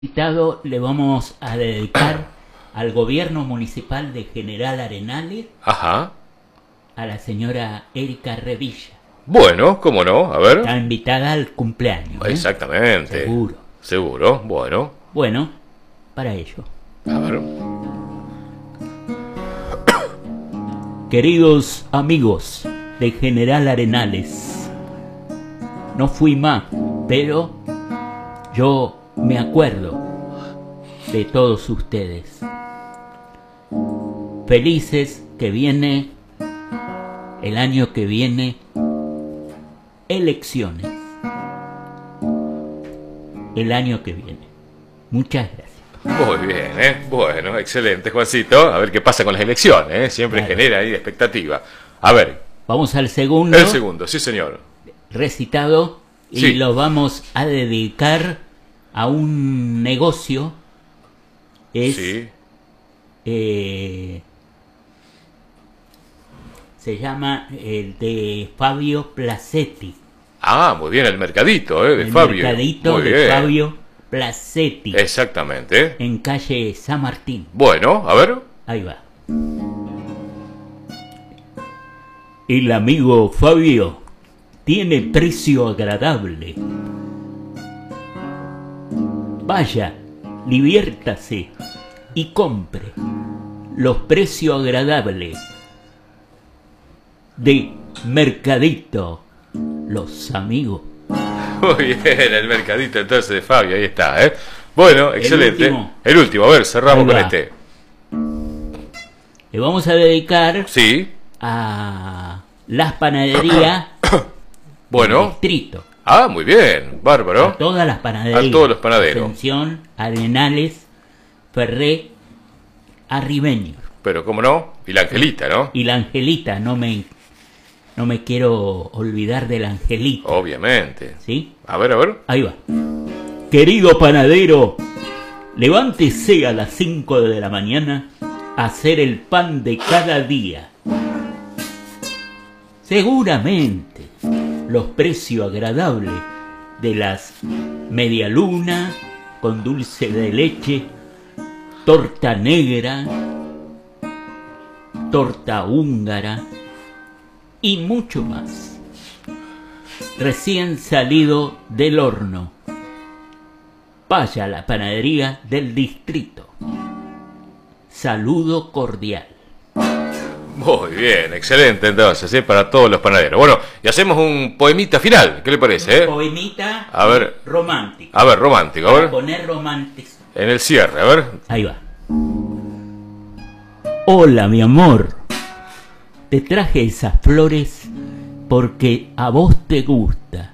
Invitado le vamos a dedicar al gobierno municipal de General Arenales, Ajá. a la señora Erika Revilla. Bueno, cómo no, a ver. Está invitada al cumpleaños. Exactamente. Seguro. Seguro, bueno. Bueno, para ello. A ver. Queridos amigos de General Arenales, no fui más, pero yo me acuerdo de todos ustedes. Felices que viene, el año que viene, elecciones. El año que viene. Muchas gracias. Muy bien, Bueno, excelente, Juancito. A ver qué pasa con las elecciones, Siempre Claro. genera ahí expectativa. A ver. Vamos al segundo. El segundo, sí, señor. Recitado y Sí. lo vamos a dedicar a un negocio. Es Sí. se llama el de Fabio Placetti. Ah, muy bien, el mercadito, de El Fabio. mercadito Muy de bien. Fabio Placetti, Exactamente. en calle San Martín. Bueno, a ver. Ahí va. El amigo Fabio tiene precio agradable. Vaya, diviértase y compre los precios agradables de Mercadito, los amigos. Muy bien, el mercadito entonces de Fabio, ahí está, Bueno, excelente. último. El último, a ver, cerramos Ahí con va. este. Le vamos a dedicar Sí. a las panaderías del Bueno. distrito. Ah, muy bien, bárbaro. A todas las panaderías. A todos los panaderos. Ascensión, Arenales, Ferré, Arribeños. Pero cómo no, y la Angelita, ¿no? Y la Angelita, no me quiero olvidar de la Angelita. Obviamente. ¿Sí? A ver, a ver. Ahí va. Querido panadero, levántese a las 5 de la mañana a hacer el pan de cada día. Seguramente los precios agradables de las medialunas con dulce de leche, torta negra, torta húngara y mucho más. Recién salido del horno. Vaya a la panadería del distrito. Saludo cordial. Muy bien, excelente entonces, para todos los panaderos. Bueno, y hacemos un poemita final, ¿qué le parece, Poemita A ver. romántico. A ver, romántico, a Para ver. poner romántico. En el cierre, a ver. Ahí va. Hola, mi amor. Te traje esas flores porque a vos te gusta.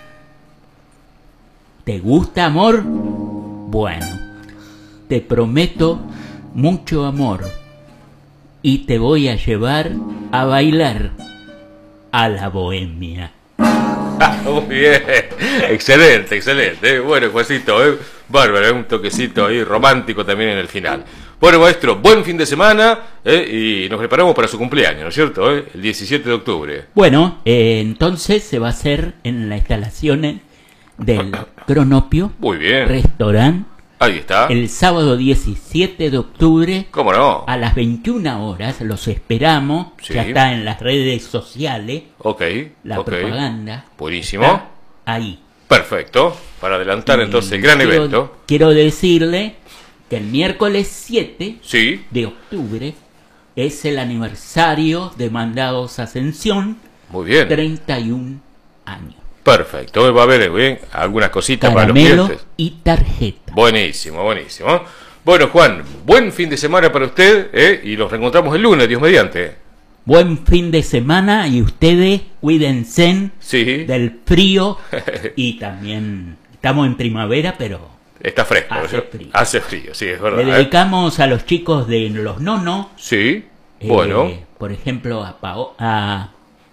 ¿Te gusta, amor? Bueno, te prometo mucho amor y te voy a llevar a bailar a la bohemia. Muy bien, excelente, excelente. Bueno, Juancito, bárbaro, un toquecito ahí romántico también en el final. Bueno, maestro, buen fin de semana y nos preparamos para su cumpleaños, ¿no es cierto? El 17 de octubre. Bueno, entonces se va a hacer en las instalaciones del Cronopio Muy bien, Restaurant ahí está. el sábado 17 de octubre ¿Cómo no? a las 21 horas. Los esperamos. Sí. Ya está en las redes sociales Ok, la ok. propaganda. Buenísimo. Está ahí. Perfecto, para adelantar entonces el gran evento. Quiero decirle que el miércoles 7 Sí, de octubre es el aniversario de Mandados Ascensión, muy bien. 31 años. Perfecto, va a haber bien, algunas cositas para los Caramelo clientes. y tarjeta. Buenísimo, buenísimo. Bueno, Juan, buen fin de semana para usted y nos reencontramos el lunes, Dios mediante. Buen fin de semana y ustedes cuídense Sí, del frío y también estamos en primavera, pero está fresco. Hace ¿no? frío. Hace frío, sí, es le verdad. dedicamos a los chicos de los nonos. Sí, bueno. Por ejemplo, a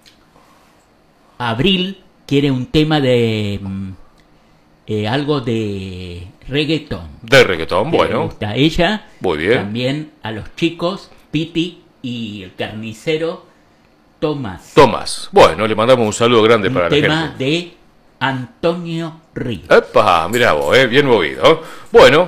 Abril quiere un tema de algo de reggaetón. De reggaetón, que le bueno. gusta a ella. Muy bien. También a los chicos, Piti y el carnicero Tomás. Tomás. Bueno, le mandamos un saludo grande Un para la tema gente. de Antonio Ríos. Epa, mirá vos, bien movido. Bueno,